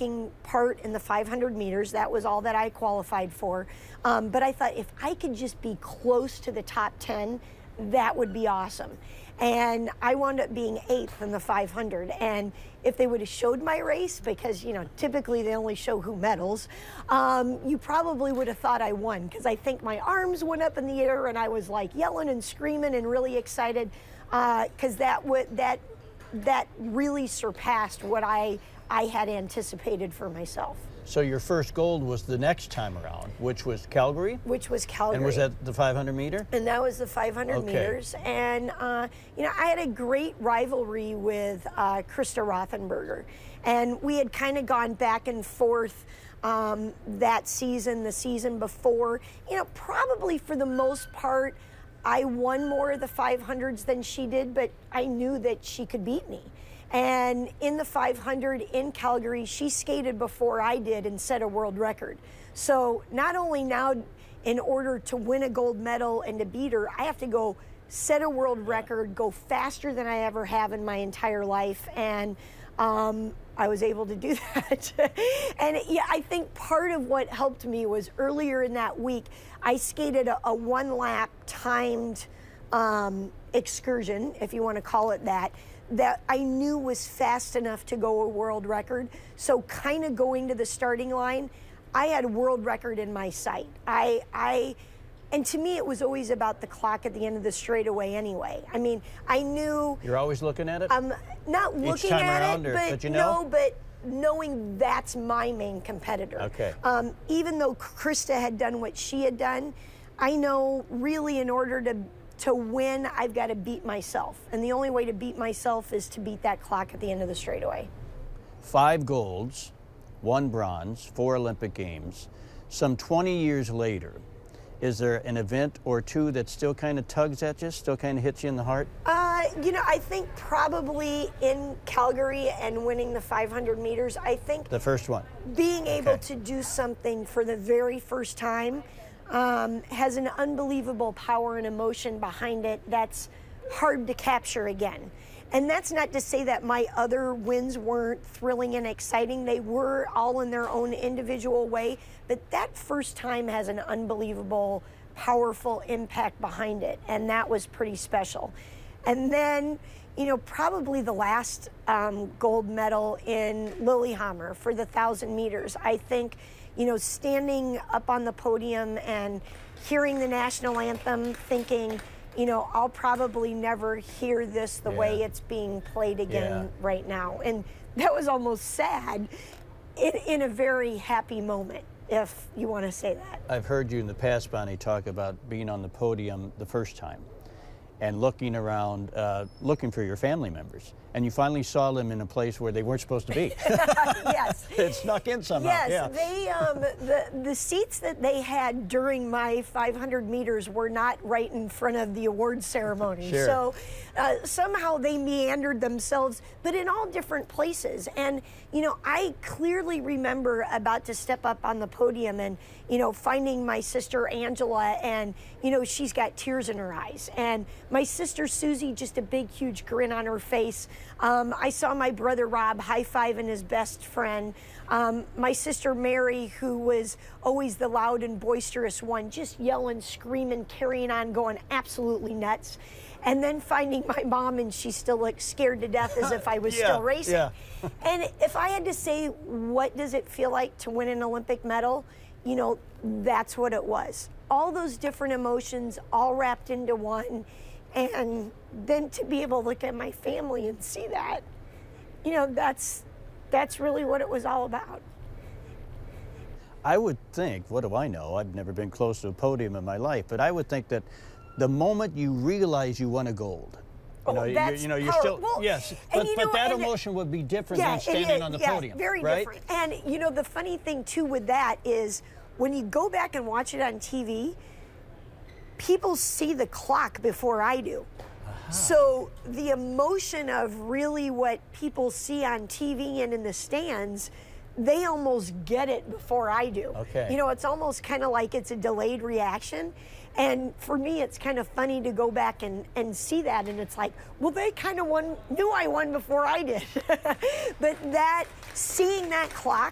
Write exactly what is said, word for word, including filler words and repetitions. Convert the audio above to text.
taking part in the five hundred meters. That was all that I qualified for. Um, but I thought if I could just be close to the top ten, that would be awesome. And I wound up being eighth in the five hundred. And if they would have showed my race, because, you know, typically they only show who medals, um, you probably would have thought I won, because I think my arms went up in the air and I was like yelling and screaming and really excited, because uh, that would that that really surpassed what I I had anticipated for myself. So your first gold was the next time around, which was Calgary? Which was Calgary. And was that the five hundred meter? And that was the five hundred okay. meters. And, uh, you know, I had a great rivalry with uh, Krista Rothenberger. And we had kind of gone back and forth um, that season, the season before. You know, probably for the most part, I won more of the five hundreds than she did, but I knew that she could beat me. And in the five hundred in Calgary, she skated before I did and set a world record. So not only now, in order to win a gold medal and to beat her, I have to go set a world record, go faster than I ever have in my entire life. And um, I was able to do that. And yeah, I think part of what helped me was earlier in that week, I skated a, a one lap timed um, excursion, if you want to call it that, that I knew was fast enough to go a world record. So kind of going to the starting line, I had a world record in my sight. I, I, and to me, it was always about the clock at the end of the straightaway anyway. I mean, I knew... You're always looking at it? I'm not looking Each time at around, it, or, but, but you know? no, but knowing that's my main competitor. Okay. Um, even though Krista had done what she had done, I know really in order to To win, I've got to beat myself. And the only way to beat myself is to beat that clock at the end of the straightaway. Five golds, one bronze, four Olympic Games. Some twenty years later, is there an event or two that still kind of tugs at you, still kind of hits you in the heart? Uh, you know, I think probably in Calgary and winning the five hundred meters, I think... The first one. Being able okay. to do something for the very first time Um, has an unbelievable power and emotion behind it that's hard to capture again. And that's not to say that my other wins weren't thrilling and exciting. They were all in their own individual way, but that first time has an unbelievable, powerful impact behind it, and that was pretty special. And then, you know, probably the last um, gold medal in Lillehammer for the thousand meters. I think, you know, standing up on the podium and hearing the national anthem, thinking, you know, I'll probably never hear this the yeah. way it's being played again yeah. right now. And that was almost sad in, in a very happy moment, if you want to say that. I've heard you in the past, Bonnie, talk about being on the podium the first time and looking around, uh, looking for your family members. And you finally saw them in a place where they weren't supposed to be. Yes. It snuck in somehow. Yes, yeah. they, um, the, the seats that they had during my five hundred meters were not right in front of the awards ceremony. Sure. So uh, somehow they meandered themselves, but in all different places. And, you know, I clearly remember about to step up on the podium and, you know, finding my sister Angela, and, you know, she's got tears in her eyes. And my sister Susie, just a big, huge grin on her face. Um, I saw my brother Rob high-fiving his best friend. Um, my sister Mary, who was always the loud and boisterous one, just yelling, screaming, carrying on, going absolutely nuts. And then finding my mom, and she still looked scared to death as if I was yeah, still racing. Yeah. And if I had to say, what does it feel like to win an Olympic medal? You know, that's what it was. All those different emotions all wrapped into one. And then to be able to look at my family and see that, you know, that's that's really what it was all about. I would think, what do I know? I've never been close to a podium in my life, but I would think that the moment you realize you won a gold, you oh, know, you, that's you know, you're power. still, well, yes, but, you but know, that and emotion would be different yeah, than standing it, on the yeah, podium, very right? different. And, you know, the funny thing, too, with that is when you go back and watch it on T V, people see the clock before I do. So the emotion of really what people see on T V and in the stands, they almost get it before I do. Okay. You know, it's almost kind of like it's a delayed reaction. And for me, it's kind of funny to go back and, and see that. And it's like, well, they kind of won, knew I won before I did. But that, seeing that clock